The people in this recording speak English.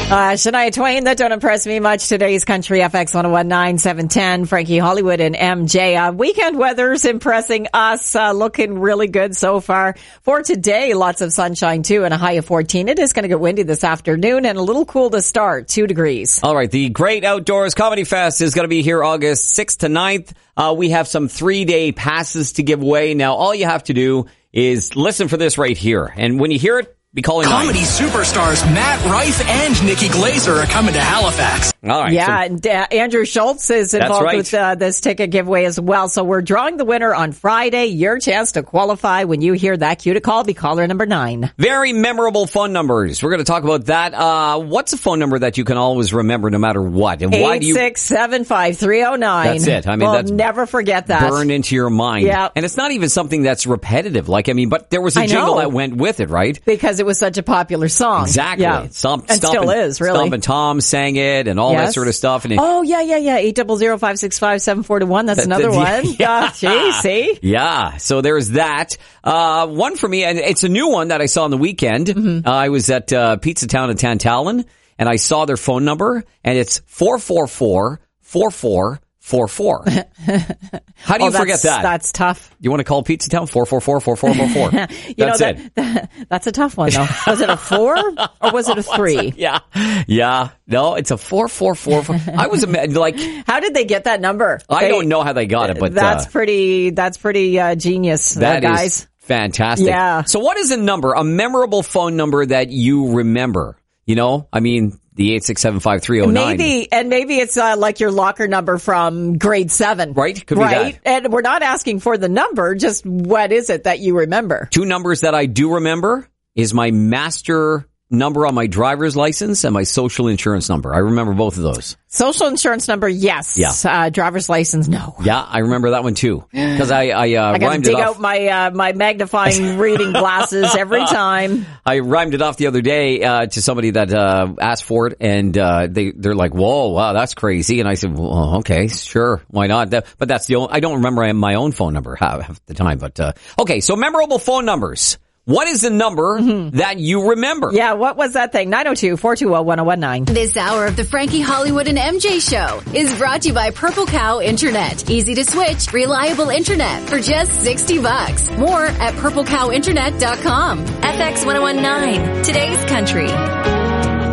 Shania Twain, that don't impress me much. Today's Country FX 101.9, 710. Frankie Hollywood and MJ. Weekend weather's impressing us. Looking really good so far. For today, lots of sunshine too and a high of 14. It is going to get windy this afternoon and a little cool to start, 2 degrees. All right. The Great Outdoors Comedy Fest is going to be here August 6th to 9th. We have some 3-day passes to give away. Now, all you have to do is listen for this right here. And when you hear it, be calling comedy superstars Matt Rife and Nikki Glaser are coming to Halifax. All right. Yeah, and Andrew Schultz is involved with this ticket giveaway as well. So we're drawing the winner on Friday. Your chance to qualify when you hear that cue to call. Be caller number 9. Very memorable phone numbers. We're going to talk about that. What's a phone number that you can always remember no matter what? And why do you 8675309. That's it. I mean, we'll that's never forget that. Burned into your mind. Yeah. And it's not even something that's repetitive. But there was a jingle that went with it, right? Because it was such a popular song. Exactly. Yeah. Still is, really. Stomp and Tom sang it and all that sort of stuff. And 800-565-7421. That's another one. Yeah. Gee, see? Yeah. So there's that. One for me, and it's a new one that I saw on the weekend. Mm-hmm. I was at Pizza Town in Tantallon, and I saw their phone number, and it's 444-4444. How do you forget that? That's tough. You want to call Pizza Town? 444-4444. That's it. That's a tough one, though. Was it a 4 or was it a 3? Yeah. No, it's a 444. I was like, how did they get that number? I don't know how they got it, but that's pretty genius, that guys. Is fantastic. Yeah. So, what is a memorable phone number that you remember? The 8675309. Maybe it's like your locker number from grade 7. Right? Could be that. And we're not asking for the number, just what is it that you remember? 2 numbers that I do remember is my master number on my driver's license and my social insurance number. I remember both of those. Social insurance number, yes. Yeah. Driver's license, no. Yeah, I remember that one too. Because I gotta dig out my magnifying reading glasses every time. I rhymed it off the other day to somebody that asked for it, and they're like, "Whoa, wow, that's crazy." And I said, "Well, okay, sure, why not?" But that's the only. I don't remember my own phone number half the time. But okay, so memorable phone numbers. What is the number that you remember? Yeah, what was that thing? 902-420-1019. This hour of the Frankie Hollywood and MJ Show is brought to you by Purple Cow Internet. Easy to switch, reliable internet for just $60. More at purplecowinternet.com. FX 101.9, today's country.